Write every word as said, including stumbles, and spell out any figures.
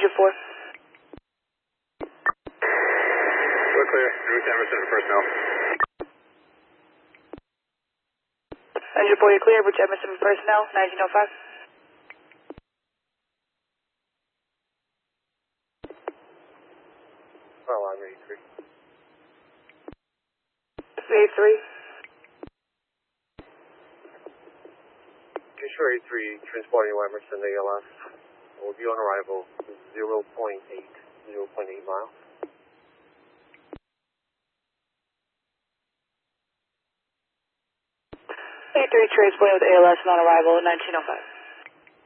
Engine four. We're clear. Route Emerson to personnel. Engine four, you're clear. Route Emerson personnel, nineteen oh five. Oh, I'm eighty-three. eighty-three. Sure, eighty-three, transporting to Emerson, A L S. Will be on arrival zero point eight, zero point eight miles. eighty-three, transporting with A L S, on arrival, nineteen oh five.